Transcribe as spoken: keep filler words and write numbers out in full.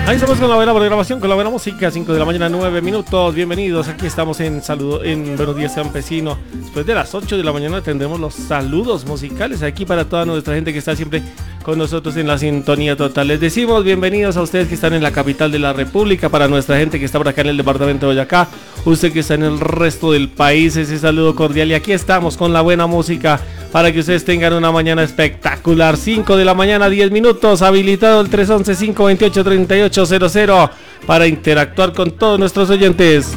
Ahí estamos con la buena programación, con la buena música, cinco de la mañana, nueve minutos. Bienvenidos, aquí estamos en saludo, en Buenos Días Campesino. Después de las ocho de la mañana tendremos los saludos musicales aquí para toda nuestra gente que está siempre con nosotros en la sintonía total. Les decimos bienvenidos a ustedes que están en la capital de la República, para nuestra gente que está por acá en el departamento de Boyacá, usted que está en el resto del país, ese saludo cordial. Y aquí estamos con la buena música para que ustedes tengan una mañana espectacular. cinco de la mañana, diez minutos, habilitado el tres once, cinco veintiocho, treinta y ocho cero cero para interactuar con todos nuestros oyentes.